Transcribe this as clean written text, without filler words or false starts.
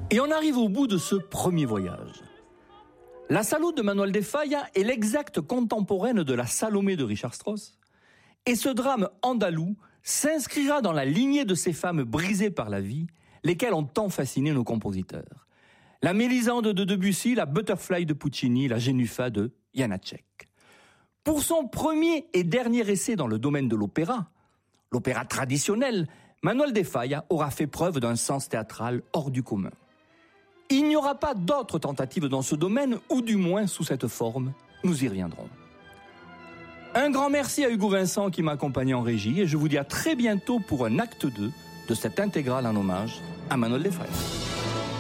Et on arrive au bout de ce premier voyage. La Salud de Manuel de Falla est l'exacte contemporaine de la Salomé de Richard Strauss. Et ce drame andalou s'inscrira dans la lignée de ces femmes brisées par la vie, lesquelles ont tant fasciné nos compositeurs. La Mélisande de Debussy, la Butterfly de Puccini, la Genufa de Janáček. Pour son premier et dernier essai dans le domaine de l'opéra traditionnel, Manuel de Falla aura fait preuve d'un sens théâtral hors du commun. Il n'y aura pas d'autres tentatives dans ce domaine, ou du moins sous cette forme, nous y reviendrons. Un grand merci à Hugo Vincent qui m'a accompagné en régie, et je vous dis à très bientôt pour un acte 2 de cette intégrale en hommage à Manuel de Falla.